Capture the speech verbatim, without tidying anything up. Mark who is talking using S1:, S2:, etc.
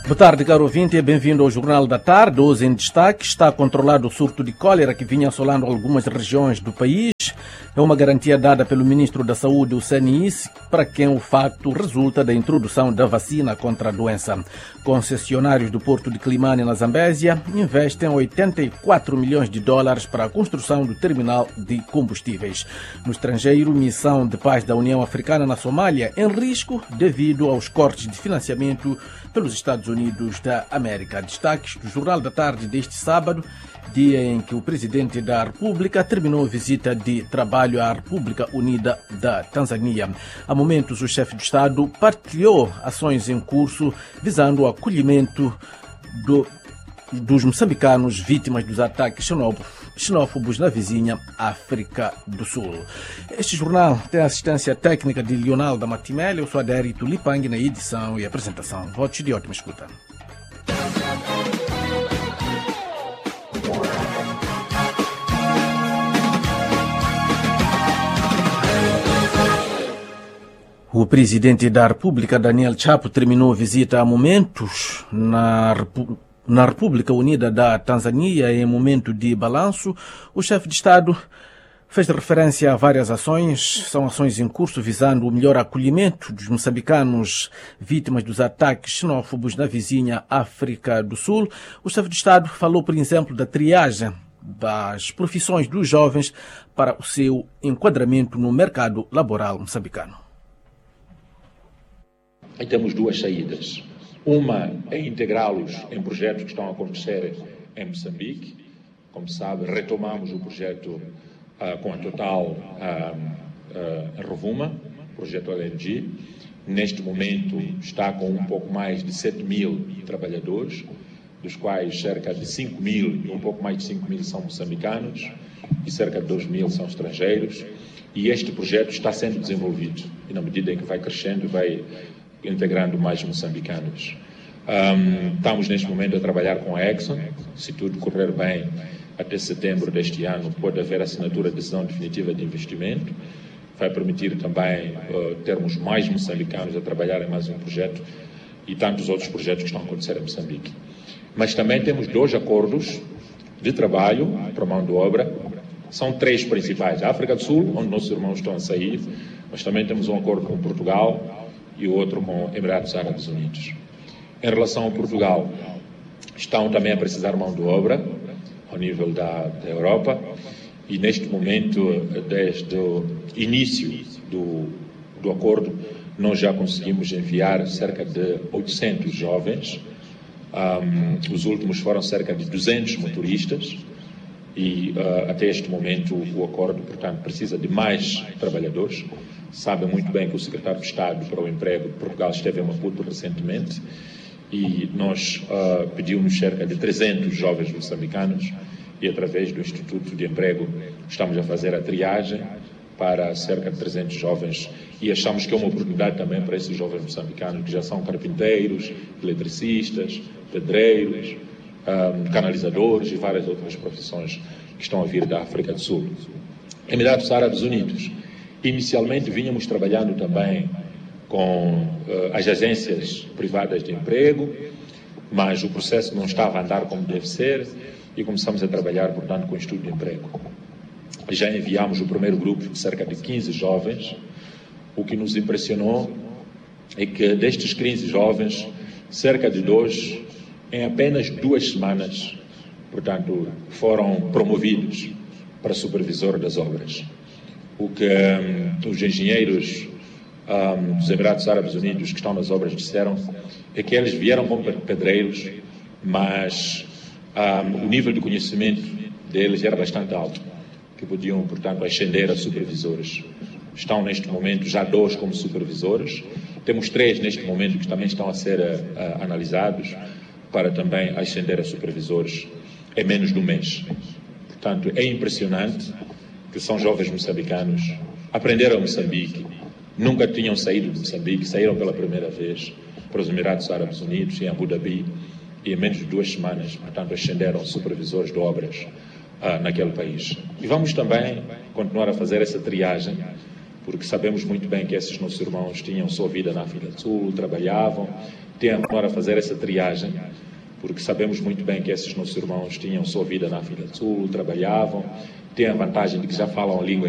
S1: Boa tarde, caro ouvinte, e bem-vindo ao Jornal da Tarde. Hoje em destaque, está controlado o surto de cólera que vinha assolando algumas regiões do país. É uma garantia dada pelo Ministro da Saúde, o Sanice, para quem o facto resulta da introdução da vacina contra a doença. Concessionários do Porto de Climane, na Zambésia, investem oitenta e quatro milhões de dólares para a construção do terminal de combustíveis. No estrangeiro, missão de paz da União Africana na Somália em risco devido aos cortes de financiamento pelos Estados Unidos da América. Destaques do Jornal da Tarde deste sábado, dia em que o Presidente da República terminou a visita de trabalho à República Unida da Tanzânia. Há momentos, o chefe de Estado partilhou ações em curso visando o acolhimento do, dos moçambicanos vítimas dos ataques xenófobos na vizinha África do Sul. Este jornal tem a assistência técnica de Leonardo Matimele. Eu sou Adérito Lipang na edição e apresentação. Votos de ótima escuta. O presidente da República, Daniel Chapo, terminou a visita há momentos na, Repu- na República Unida da Tanzânia. Em momento de balanço, o chefe de Estado fez referência a várias ações. São ações em curso visando o melhor acolhimento dos moçambicanos vítimas dos ataques xenófobos na vizinha África do Sul. O chefe de Estado falou, por exemplo, da triagem das profissões dos jovens para o seu enquadramento no mercado laboral moçambicano.
S2: E temos duas saídas. Uma é integrá-los em projetos que estão a acontecer em Moçambique. Como sabe, retomamos o projeto uh, com a Total uh, uh, em Rovuma, projeto L N G. Neste momento está com um pouco mais de sete mil trabalhadores, dos quais cerca de cinco mil, e um pouco mais de cinco mil são moçambicanos, e cerca de dois mil são estrangeiros. E este projeto está sendo desenvolvido, e na medida em que vai crescendo, vai integrando mais moçambicanos. Um, estamos neste momento a trabalhar com a Exxon. Se tudo correr bem, até setembro deste ano pode haver assinatura de decisão definitiva de investimento. Vai permitir também uh, termos mais moçambicanos a trabalhar em mais um projeto e tantos outros projetos que estão a acontecer em Moçambique. Mas também temos dois acordos de trabalho para mão de obra. São três principais. A África do Sul, onde nossos irmãos estão a sair, mas também temos um acordo com Portugal e o outro com Emirados Árabes Unidos. Em relação ao Portugal, estão também a precisar mão de obra ao nível da, da Europa, e neste momento, desde o início do, do acordo, nós já conseguimos enviar cerca de oitocentos jovens. Um, os últimos foram cerca de duzentos motoristas, e uh, até este momento o acordo, portanto, precisa de mais trabalhadores. Sabem muito bem que o secretário de Estado para o Emprego de Portugal esteve em Maputo recentemente e nós uh, pedimos cerca de trezentos jovens moçambicanos, e através do Instituto de Emprego estamos a fazer a triagem para cerca de trezentos jovens, e achamos que é uma oportunidade também para esses jovens moçambicanos que já são carpinteiros, eletricistas, pedreiros, um, canalizadores e várias outras profissões que estão a vir da África do Sul. Emirados Árabes Unidos. Inicialmente vínhamos trabalhando também com uh, as agências privadas de emprego, mas o processo não estava a andar como deve ser e começamos a trabalhar, portanto, com o Instituto de Emprego. Já enviamos o primeiro grupo de cerca de quinze jovens. O que nos impressionou é que destes quinze jovens, cerca de dois, em apenas duas semanas, portanto, foram promovidos para supervisor das obras. O que um, os engenheiros um, dos Emirados Árabes Unidos que estão nas obras disseram é que eles vieram como pedreiros, mas um, o nível de conhecimento deles era bastante alto, que podiam, portanto, ascender a supervisores. Estão neste momento já dois como supervisores. Temos três neste momento que também estão a ser uh, analisados para também ascender a supervisores em menos de um mês. Portanto, é impressionante que são jovens moçambicanos, aprenderam Moçambique, nunca tinham saído de Moçambique, saíram pela primeira vez para os Emirados Árabes Unidos, em Abu Dhabi, e em menos de duas semanas, portanto, ascenderam supervisores de obras ah, naquele país. E vamos também continuar a fazer essa triagem, porque sabemos muito bem que esses nossos irmãos tinham sua vida na África do Sul, trabalhavam, têm agora a fazer essa triagem, porque sabemos muito bem que esses nossos irmãos tinham sua vida na África do Sul, trabalhavam, têm a vantagem de que já falam a língua